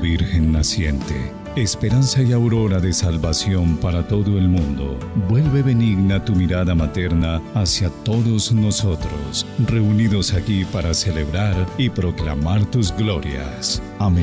Virgen naciente, esperanza y aurora de salvación para todo el mundo, vuelve benigna tu mirada materna hacia todos nosotros, reunidos aquí para celebrar y proclamar tus glorias. Amén.